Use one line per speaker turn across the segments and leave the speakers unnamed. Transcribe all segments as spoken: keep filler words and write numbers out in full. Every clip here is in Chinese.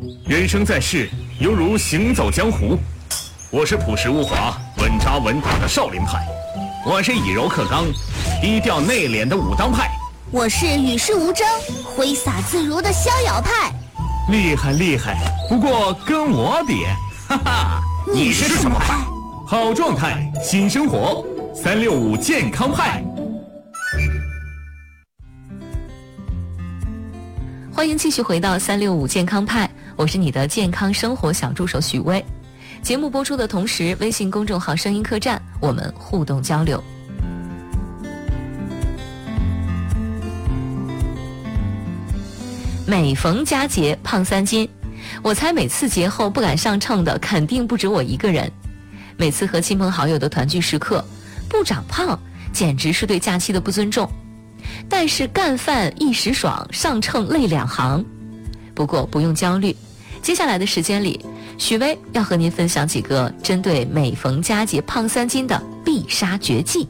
人生在世，犹如行走江湖。我是朴实无华、稳扎稳打的少林派，我是以柔克刚、低调内敛的武当派，
我是与世无争、挥洒自如的逍遥派。
厉害厉害，不过跟我比，哈哈，
你是什么派？
好状态，新生活，三六五健康派。
欢迎继续回到三六五健康派，我是你的健康生活小助手许巍。节目播出的同时，微信公众号声音客栈，我们互动交流。每逢佳节胖三斤，我猜每次节后不敢上秤的肯定不止我一个人。每次和亲朋好友的团聚时刻，不长胖简直是对假期的不尊重。但是干饭一时爽，上秤泪两行。不过不用焦虑，接下来的时间里，许巍要和您分享几个针对每逢佳节胖三斤的必杀绝技。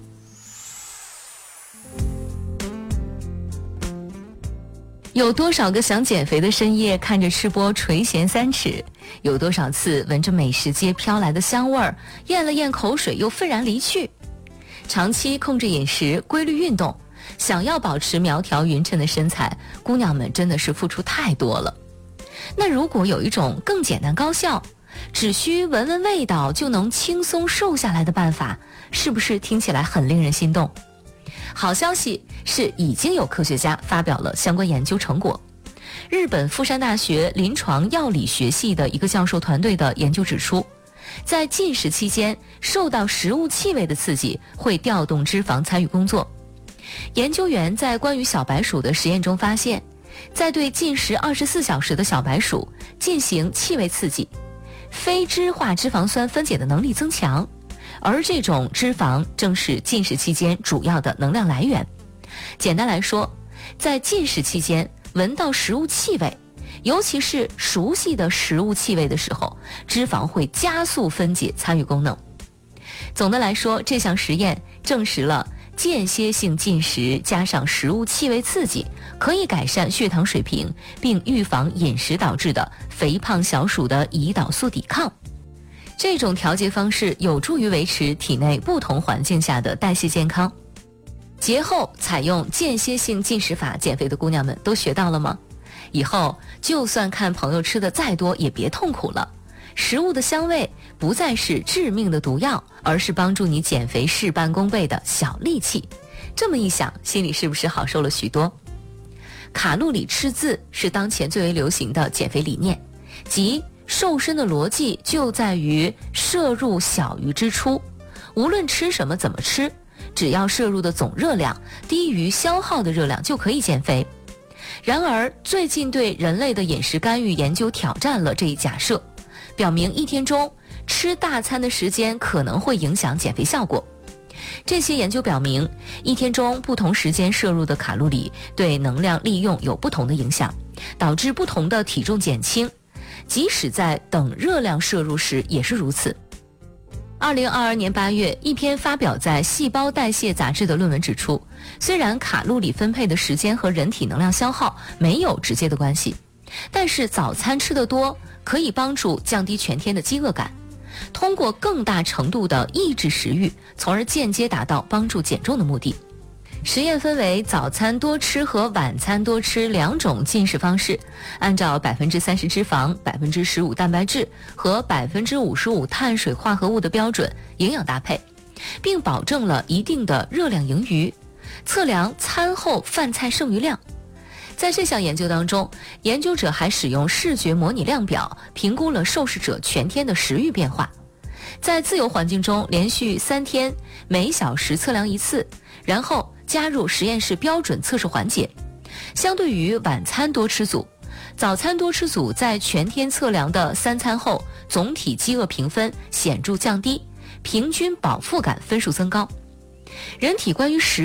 有多少个想减肥的深夜看着吃播垂涎三尺？有多少次闻着美食街飘来的香味儿，咽了咽口水又愤然离去？长期控制饮食，规律运动，想要保持苗条匀称的身材，姑娘们真的是付出太多了。那如果有一种更简单高效，只需闻闻味道就能轻松瘦下来的办法，是不是听起来很令人心动？好消息是，已经有科学家发表了相关研究成果。日本富山大学临床药理学系的一个教授团队的研究指出，在进食期间受到食物气味的刺激，会调动脂肪参与工作。研究员在关于小白鼠的实验中发现，在对进食二十四小时的小白鼠进行气味刺激，非脂化脂肪酸分解的能力增强，而这种脂肪正是进食期间主要的能量来源。简单来说，在进食期间闻到食物气味，尤其是熟悉的食物气味的时候，脂肪会加速分解参与功能。总的来说，这项实验证实了间歇性进食加上食物气味刺激，可以改善血糖水平，并预防饮食导致的肥胖小鼠的胰岛素抵抗。这种调节方式有助于维持体内不同环境下的代谢健康。节后采用间歇性进食法减肥的姑娘们都学到了吗？以后就算看朋友吃的再多也别痛苦了，食物的香味不再是致命的毒药，而是帮助你减肥事半功倍的小利器。这么一想，心里是不是好受了许多？卡路里赤字是当前最为流行的减肥理念，即瘦身的逻辑就在于摄入小于支出，无论吃什么怎么吃，只要摄入的总热量低于消耗的热量就可以减肥。然而最近对人类的饮食干预研究挑战了这一假设，表明一天中吃大餐的时间可能会影响减肥效果。这些研究表明，一天中不同时间摄入的卡路里对能量利用有不同的影响，导致不同的体重减轻，即使在等热量摄入时也是如此。二零二二年八月，一篇发表在《细胞代谢》杂志的论文指出，虽然卡路里分配的时间和人体能量消耗没有直接的关系，但是早餐吃得多可以帮助降低全天的饥饿感，通过更大程度的抑制食欲，从而间接达到帮助减重的目的。实验分为早餐多吃和晚餐多吃两种进食方式，按照百分之三十脂肪、百分之十五蛋白质和百分之五十五碳水化合物的标准营养搭配，并保证了一定的热量盈余，测量餐后饭菜剩余量。在这项研究当中，研究者还使用视觉模拟量表评估了受试者全天的食欲变化。在自由环境中连续三天，每小时测量一次，然后加入实验室标准测试环节。相对于晚餐多吃组，早餐多吃组在全天测量的三餐后总体饥饿评分显著降低，平均饱腹感分数增高。人体关于食